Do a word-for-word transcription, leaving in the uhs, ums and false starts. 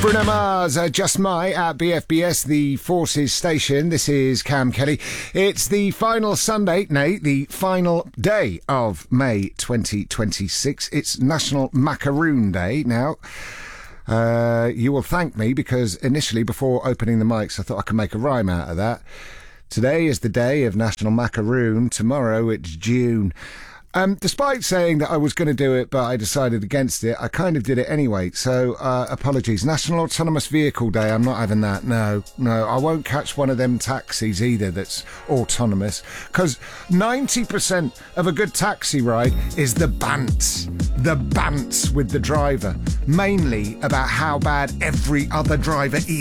Bruno Mars, uh, Just My at B F B S, the Forces station. This is Cam Kelly. It's the final Sunday, nay, the final day of May twenty twenty-six. It's National Macaroon Day. Now, uh, you will thank me because initially, before opening the mics, I thought I could make a rhyme out of that. Today is the day of National Macaroon. Tomorrow it's June. Um, despite saying that I was going to do it, but I decided against it, I kind of did it anyway. So, uh, apologies. National Autonomous Vehicle Day, I'm not having that. No, no, I won't catch one of them taxis either that's autonomous. Because ninety percent of a good taxi ride is the bants. The bants with the driver. Mainly about how bad every other driver is.